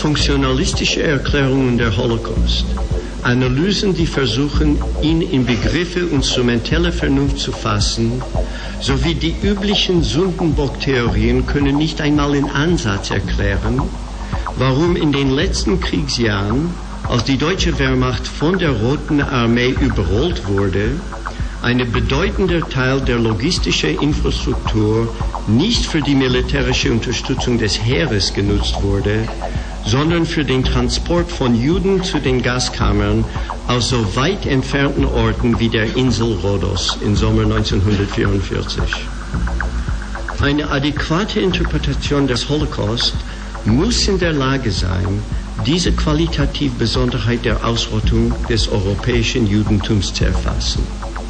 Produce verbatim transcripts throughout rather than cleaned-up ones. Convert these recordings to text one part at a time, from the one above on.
funktionalistische Erklärungen der Holocaust, Analysen, die versuchen, ihn in Begriffe instrumenteller Vernunft zu fassen, sowie die üblichen Sündenbock-Theorien können nicht einmal in Ansatz erklären, warum in den letzten Kriegsjahren, als die deutsche Wehrmacht von der Roten Armee überrollt wurde, ein bedeutender Teil der logistischen Infrastruktur nicht für die militärische Unterstützung des Heeres genutzt wurde, sondern für den Transport von Juden zu den Gaskammern aus so weit entfernten Orten wie der Insel Rhodos im Sommer neunzehnhundertvierundvierzig. Eine adäquate Interpretation des Holocaust muss in der Lage sein, diese qualitative Besonderheit der Ausrottung des europäischen Judentums zu erfassen.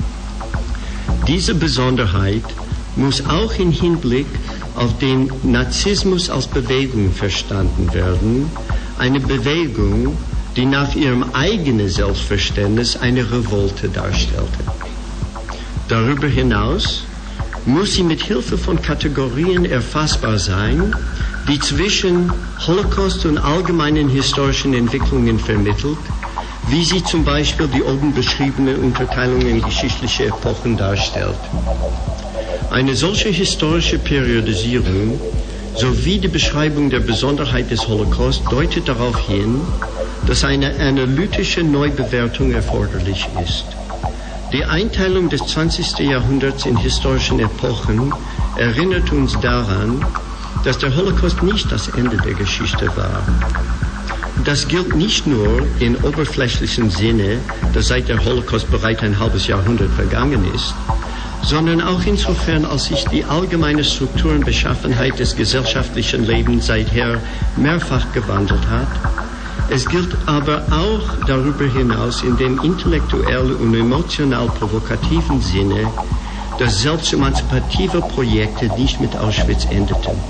Diese Besonderheit muss auch im Hinblick auf den Nazismus als Bewegung verstanden werden, eine Bewegung, die nach ihrem eigenen Selbstverständnis eine Revolte darstellte. Darüber hinaus muss sie mit Hilfe von Kategorien erfassbar sein, die zwischen Holocaust und allgemeinen historischen Entwicklungen vermittelt, wie sie zum Beispiel die oben beschriebene Unterteilung in geschichtliche Epochen darstellt. Eine solche historische Periodisierung sowie die Beschreibung der Besonderheit des Holocaust deutet darauf hin, dass eine analytische Neubewertung erforderlich ist. Die Einteilung des zwanzigsten Jahrhunderts in historischen Epochen erinnert uns daran, dass der Holocaust nicht das Ende der Geschichte war. Das gilt nicht nur in oberflächlichem Sinne, dass seit der Holocaust bereits ein halbes Jahrhundert vergangen ist, sondern auch insofern, als sich die allgemeine Struktur und Beschaffenheit des gesellschaftlichen Lebens seither mehrfach gewandelt hat. Es gilt aber auch darüber hinaus in dem intellektuell und emotional provokativen Sinne, dass selbst emanzipative Projekte nicht mit Auschwitz endeten.